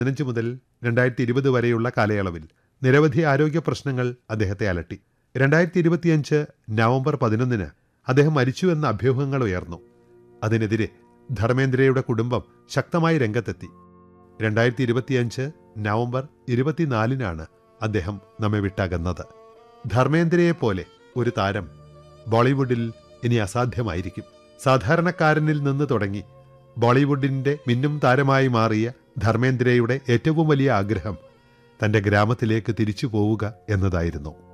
2015 മുതൽ 2020 വരെയുള്ള കാലയളവിൽ നിരവധി ആരോഗ്യ പ്രശ്നങ്ങൾ അദ്ദേഹത്തെ അലട്ടി. 2025 നവംബർ 11 അദ്ദേഹം മരിച്ചുവെന്ന അഭ്യൂഹങ്ങൾ ഉയർന്നു. അതിനെതിരെ ധർമ്മേന്ദ്രയുടെ കുടുംബം ശക്തമായി രംഗത്തെത്തി. 2025 നവംബർ 24 അദ്ദേഹം നമ്മെ വിട്ടകന്നത്. ധർമ്മേന്ദ്രയെപ്പോലെ ഒരു താരം ബോളിവുഡിൽ ഇനി അസാധ്യമായിരിക്കും. സാധാരണക്കാരനിൽ നിന്ന് തുടങ്ങി ബോളിവുഡിന്റെ മിന്നും താരമായി മാറിയ ധർമ്മേന്ദ്രയുടെ ഏറ്റവും വലിയ ആഗ്രഹം തന്റെ ഗ്രാമത്തിലേക്ക് തിരിച്ചു പോവുക എന്നതായിരുന്നു.